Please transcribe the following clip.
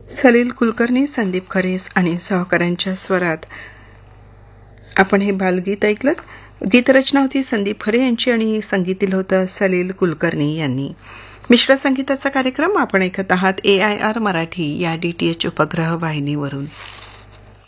सलील कुलकर्णी, संदीप खरेस आणि सहकाऱ्यांच्या स्वरात आपण हे बालगीत ऐकलं. गीतरचना होती संदीप खरे यांची आणि संगीत दिलं होतं सलील कुलकर्णी यांनी. मिश्र संगीताचा कार्यक्रम आपण ऐकत आहात AIR मराठी या DTH उपग्रह वाहिनीवरून.